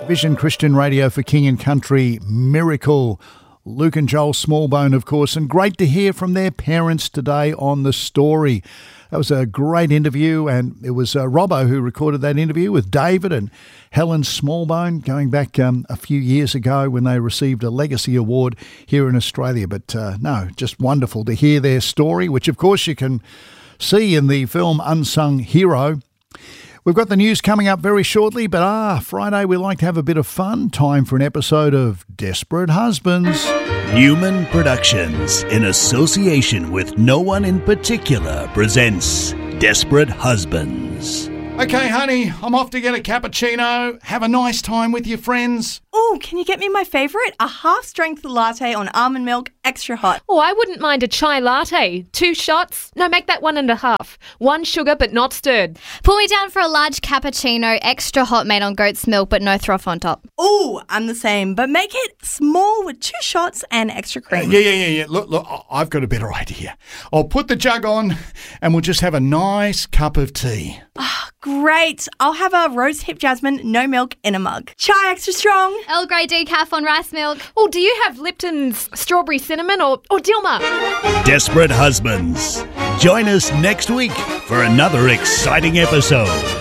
Vision Christian Radio for King and Country, Miracle. Luke and Joel Smallbone, of course, and great to hear from their parents today on The Story. That was a great interview, and it was Robbo who recorded that interview with David and Helen Smallbone going back a few years ago when they received a Legacy Award here in Australia. But no, just wonderful to hear their story, which of course you can see in the film Unsung Hero. We've got the news coming up very shortly, but Friday we like to have a bit of fun. Time for an episode of Desperate Husbands. Newman Productions, in association with No One in Particular, presents Desperate Husbands. Okay, honey, I'm off to get a cappuccino. Have a nice time with your friends. Oh, can you get me my favourite? A half-strength latte on almond milk, extra hot. Oh, I wouldn't mind a chai latte. 2 shots? No, make that 1.5. 1 sugar but not stirred. Pull me down for a large cappuccino, extra hot made on goat's milk but no froth on top. Oh, I'm the same, but make it small with 2 shots and extra cream. Yeah. Look, I've got a better idea. I'll put the jug on and we'll just have a nice cup of tea. Great. I'll have a rose hip jasmine, no milk, in a mug. Chai extra strong. Earl Grey decaf on rice milk. Oh, do you have Lipton's strawberry cinnamon or Dilmah? Desperate Husbands. Join us next week for another exciting episode.